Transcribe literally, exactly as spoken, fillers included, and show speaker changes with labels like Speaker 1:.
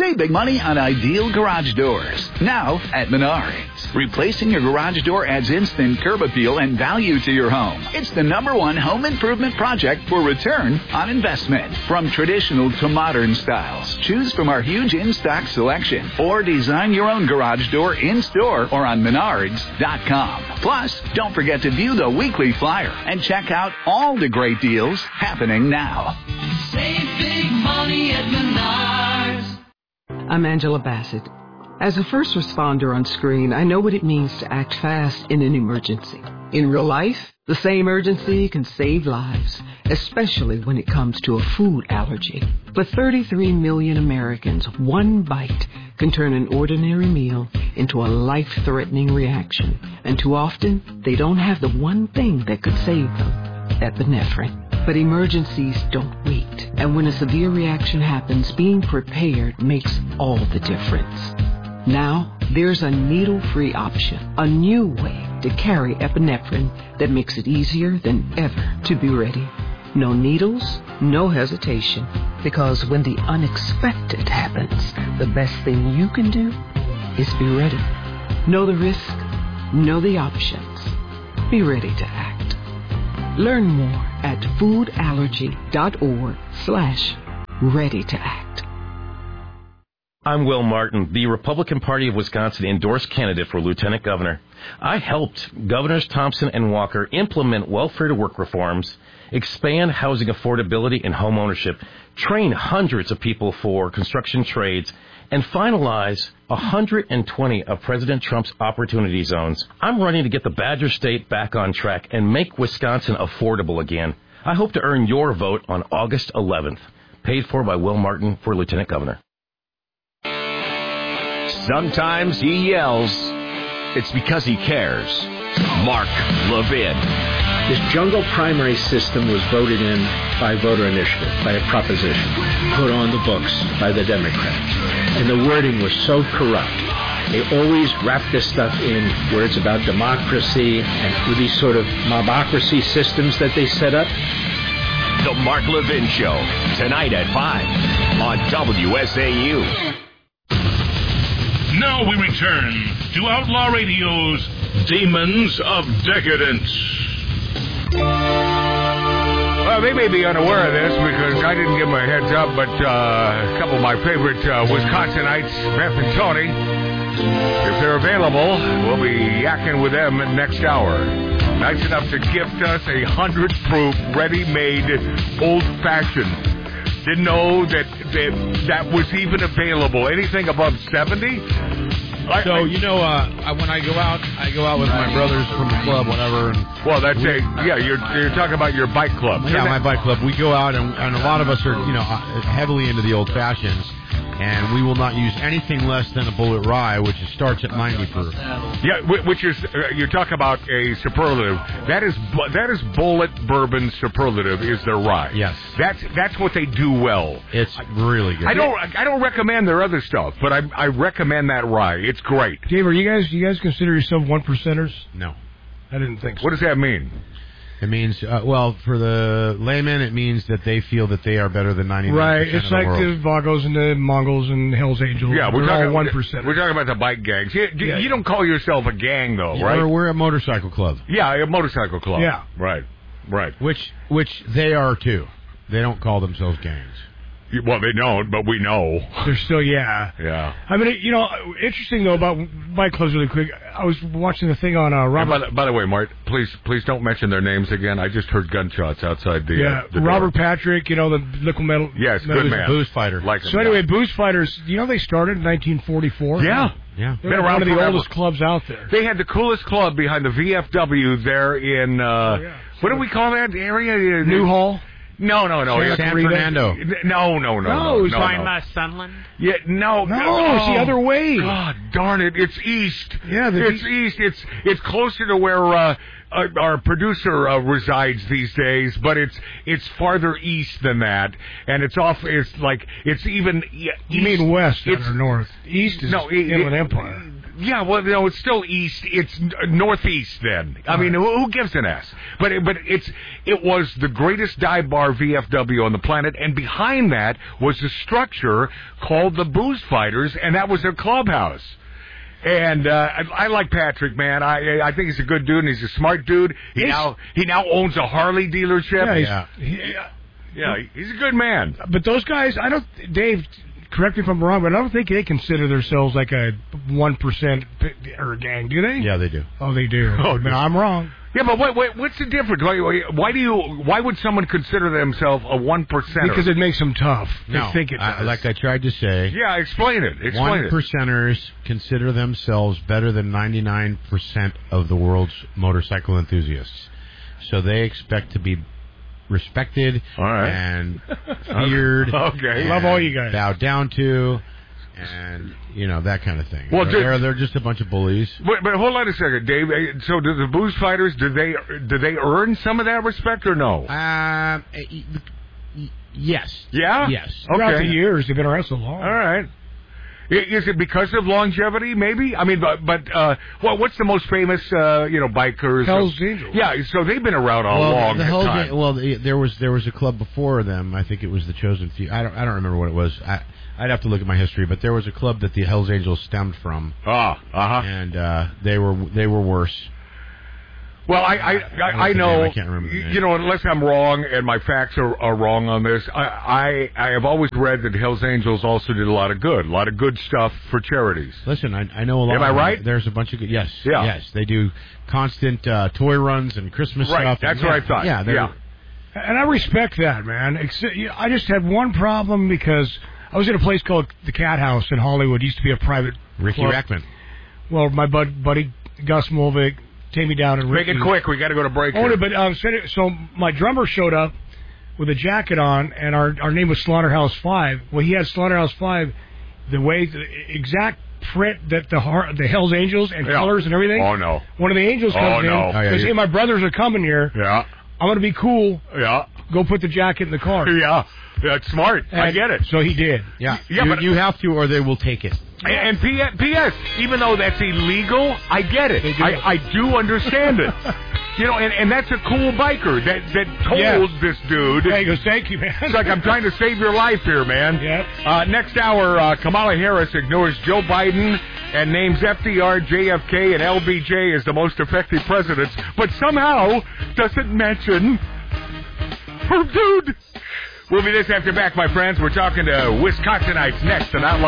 Speaker 1: Save big money on ideal garage doors. Now at Menards. Replacing your garage door adds instant curb appeal and value to your home. It's the number one home improvement project for return on investment. From traditional to modern styles, choose from our huge in-stock selection or design your own garage door in-store or on Menards dot com. Plus, don't forget to view the weekly flyer and check out all the great deals happening now.
Speaker 2: Save big money at Menards.
Speaker 3: I'm Angela Bassett. As a first responder on screen, I know what it means to act fast in an emergency. In real life, the same urgency can save lives, especially when it comes to a food allergy. For thirty-three million Americans, one bite can turn an ordinary meal into a life-threatening reaction. And too often, they don't have the one thing that could save them, epinephrine. But emergencies don't wait. And when a severe reaction happens, being prepared makes all the difference. Now, there's a needle-free option, a new way to carry epinephrine that makes it easier than ever to be ready. No needles, no hesitation, because when the unexpected happens, the best thing you can do is be ready. Know the risk, know the options. Be ready to act. Learn more at foodallergy.org slash ready to act.
Speaker 4: I'm Will Martin, the Republican Party of Wisconsin endorsed candidate for lieutenant governor. I helped Governors Thompson and Walker implement welfare-to-work reforms, expand housing affordability and home ownership, train hundreds of people for construction trades, and finalize one hundred twenty of President Trump's opportunity zones. I'm running to get the Badger State back on track and make Wisconsin affordable again. I hope to earn your vote on August eleventh. Paid for by Will Martin for lieutenant governor.
Speaker 5: Sometimes he yells. It's because he cares. Mark Levin.
Speaker 6: This jungle primary system was voted in by voter initiative, by a proposition, put on the books by the Democrats. And the wording was so corrupt. They always wrap this stuff in where it's about democracy and with these sort of mobocracy systems that they set up.
Speaker 5: The Mark Levin Show, tonight at five on W S A U.
Speaker 7: Now we return to Outlaw Radio's Demons of Decadence.
Speaker 8: Well, they may be unaware of this because I didn't give them a heads up, but uh, a couple of my favorite uh, Wisconsinites, Beth and Tony, if they're available, we'll be yakking with them next hour. Nice enough to gift us a hundred proof, ready-made, old-fashioned. Didn't know that, that that was even available. Anything above seventy? I,
Speaker 9: so, you know, uh, when I go out, I go out with my brothers from the club, whatever. And
Speaker 8: well, that's
Speaker 9: we,
Speaker 8: a, yeah, you're you're talking about your bike club.
Speaker 9: Yeah, my bike club. We go out, and, and a lot of us are, you know, heavily into the old fashions. And we will not use anything less than a Bullet Rye, which starts at ninety proof.
Speaker 8: Yeah, which is, uh, you're talking about a superlative. That is that is Bullet Bourbon superlative is their rye.
Speaker 9: Yes.
Speaker 8: That's that's what they do well.
Speaker 9: It's really good.
Speaker 8: I don't I don't recommend their other stuff, but I I recommend that rye. It's great.
Speaker 10: Dave, are you guys you guys consider yourself one percenters?
Speaker 9: No.
Speaker 10: I didn't think so.
Speaker 8: What does that mean?
Speaker 9: It means, uh, well, for the layman, it means that they feel that they are better than ninety-nine percent
Speaker 10: right. It's
Speaker 9: of the
Speaker 10: like
Speaker 9: world.
Speaker 10: the Vagos and the Mongols and Hells Angels.
Speaker 8: Yeah, we're
Speaker 10: They're
Speaker 8: talking
Speaker 10: all one percent.
Speaker 8: We're talking about the bike gangs. You,
Speaker 10: yeah.
Speaker 8: you don't call yourself a gang, though,
Speaker 9: yeah,
Speaker 8: right?
Speaker 9: We're, we're a motorcycle club.
Speaker 8: Yeah, a motorcycle club.
Speaker 10: Yeah.
Speaker 8: Right, right.
Speaker 9: Which, which they are, too. They don't call themselves gangs.
Speaker 8: Well, they don't, but we know.
Speaker 10: They're still, yeah.
Speaker 8: Yeah.
Speaker 10: I mean, you know, interesting, though, about bike clubs really quick. I was watching the thing on uh, Robert...
Speaker 8: By the, by the way, Mart, please please don't mention their names again. I just heard gunshots outside the...
Speaker 10: Yeah,
Speaker 8: uh, the
Speaker 10: Robert
Speaker 8: door.
Speaker 10: Patrick, you know, the liquid metal...
Speaker 8: Yes, good man.
Speaker 9: Booze fighter.
Speaker 8: Like
Speaker 10: so
Speaker 8: him,
Speaker 10: anyway,
Speaker 8: yeah.
Speaker 10: Booze Fighters, you know they started in nineteen forty-four?
Speaker 8: Yeah.
Speaker 9: Yeah.
Speaker 10: They're one of the
Speaker 8: forever.
Speaker 10: oldest clubs out there.
Speaker 8: They had the coolest club behind the V F W there in... Uh,
Speaker 10: oh, yeah.
Speaker 8: What do we call that area?
Speaker 10: Newhall?
Speaker 8: No, no, no.
Speaker 9: San, San Fernando.
Speaker 8: No, no, no, no.
Speaker 10: No,
Speaker 8: no,
Speaker 11: By
Speaker 8: no.
Speaker 11: uh, Sunland?
Speaker 8: Yeah, no,
Speaker 10: No,
Speaker 8: no.
Speaker 10: it's the other way.
Speaker 8: God darn it! It's east.
Speaker 10: Yeah, the
Speaker 8: it's
Speaker 10: e-
Speaker 8: east. It's it's closer to where uh, our, our producer uh, resides these days, but it's it's farther east than that, and it's off. It's like it's even. Yeah,
Speaker 10: You
Speaker 8: east.
Speaker 10: mean west
Speaker 8: It's
Speaker 10: or north? East is
Speaker 8: no it,
Speaker 10: Inland
Speaker 8: it,
Speaker 10: Empire.
Speaker 8: Yeah, well, you know, it's still east. It's n- northeast then. I mean, who, who gives an S? But it, but it's it was the greatest dive bar V F W on the planet, and behind that was a structure called the Booze Fighters, and that was their clubhouse. And uh, I, I like Patrick, man. I I think he's a good dude, and he's a smart dude. He
Speaker 10: He's-
Speaker 8: now he now owns a Harley dealership.
Speaker 10: Yeah, he's-
Speaker 9: Yeah.
Speaker 10: he-
Speaker 8: yeah, he's a good man.
Speaker 10: But those guys, I don't, Dave, correct me if I'm wrong, but I don't think they consider themselves like a one percent or a gang, do they?
Speaker 9: Yeah, they do.
Speaker 10: Oh, they do.
Speaker 8: Oh,
Speaker 10: I mean, I'm wrong.
Speaker 8: Yeah, but what, what, what's the difference? Why, why, why do you? Why would someone consider themselves a one percenter?
Speaker 10: Because it makes them tough.
Speaker 9: No,
Speaker 10: They think it
Speaker 9: I-
Speaker 10: does.
Speaker 9: like I tried to say,
Speaker 8: Yeah, explain it. Explain
Speaker 9: one
Speaker 8: it.
Speaker 9: percenters consider themselves better than ninety-nine percent of the world's motorcycle enthusiasts. So they expect to be respected
Speaker 8: All right.
Speaker 9: and feared.
Speaker 8: Okay.
Speaker 9: and
Speaker 10: Love all you guys.
Speaker 9: Bowed down to, and, you know, that kind of thing.
Speaker 8: Well,
Speaker 9: they're,
Speaker 8: did-
Speaker 9: they're, they're just a bunch of bullies.
Speaker 8: But, but hold on a second, Dave. Uh, So, do the Booze Fighters? Did they? Did they earn some of that respect or no?
Speaker 9: Um, y- y- yes.
Speaker 8: Yeah.
Speaker 9: Yes.
Speaker 10: Throughout
Speaker 8: Okay.
Speaker 10: the years, they've been around so long.
Speaker 8: All right. I- Is it because of longevity? Maybe. I mean, but, but uh, what, what's the most famous, uh, you know, bikers?
Speaker 10: Hell's Angels.
Speaker 8: Yeah. So they've been around a
Speaker 9: well,
Speaker 8: long
Speaker 9: the Hells
Speaker 8: time.
Speaker 9: An- well, the, there was there was a club before them. I think it was the Chosen Few. I don't I don't remember what it was. I, I'd have to look at my history, but there was a club that the Hells Angels stemmed from,
Speaker 8: Ah. Uh huh.
Speaker 9: and uh, they were they were worse.
Speaker 8: Well, I I, I,
Speaker 9: What's
Speaker 8: I
Speaker 9: the
Speaker 8: know.
Speaker 9: name? I can't remember the
Speaker 8: you,
Speaker 9: name.
Speaker 8: you know, unless I'm wrong and my facts are, are wrong on this, I, I I have always read that Hell's Angels also did a lot of good, a lot of good stuff for charities.
Speaker 9: Listen, I, I know a lot.
Speaker 8: Am I
Speaker 9: of them.
Speaker 8: right?
Speaker 9: There's a bunch of good. Yes,
Speaker 8: Yeah.
Speaker 9: yes, they do constant uh, toy runs and Christmas
Speaker 8: Right,
Speaker 9: stuff.
Speaker 8: that's
Speaker 9: and,
Speaker 8: what
Speaker 9: yeah,
Speaker 8: I thought.
Speaker 9: Yeah, they're-
Speaker 8: Yeah.
Speaker 10: And I respect that, man. Except, you know, I just had one problem because I was in a place called the Cat House in Hollywood. It used to be a private
Speaker 9: Ricky
Speaker 10: club.
Speaker 9: Rackman.
Speaker 10: Well, my bud, buddy Gus Mulvig, take me down and
Speaker 8: Make
Speaker 10: Ricky.
Speaker 8: it quick. We got to go to break.
Speaker 10: Oh,
Speaker 8: here.
Speaker 10: no, but um, so so my drummer showed up with a jacket on, and our our name was Slaughterhouse Five. Well, he had Slaughterhouse Five, the way the exact print that the Har- the Hell's Angels and
Speaker 8: Yeah.
Speaker 10: colors and everything.
Speaker 8: Oh no.
Speaker 10: One of the angels
Speaker 8: Oh,
Speaker 10: comes
Speaker 8: no.
Speaker 10: in
Speaker 8: Oh,
Speaker 9: yeah,
Speaker 10: says,
Speaker 9: yeah.
Speaker 10: "Hey, my brothers are coming here.
Speaker 8: Yeah.
Speaker 10: I'm gonna be cool.
Speaker 8: Yeah.
Speaker 10: Go put the jacket in the car."
Speaker 8: Yeah. That's smart. I
Speaker 10: And
Speaker 8: get it.
Speaker 10: So he did.
Speaker 9: Yeah,
Speaker 8: Yeah,
Speaker 9: you,
Speaker 8: but-
Speaker 9: you have to, or they will take it.
Speaker 8: And, and P S, even though that's illegal, I get it.
Speaker 10: They do.
Speaker 8: I, I do understand it. You know, and, and that's a cool biker that, that told
Speaker 10: Yes.
Speaker 8: this dude.
Speaker 10: Yeah, he goes, "Thank you, man."
Speaker 8: It's like, I'm trying to save your life here, man.
Speaker 10: Yep.
Speaker 8: Uh, next hour, uh, Kamala Harris ignores Joe Biden and names F D R, J F K, and L B J as the most effective presidents, but somehow doesn't mention her dude. We'll be this after back, my friends. We're talking to Wisconsinites next and Outlaw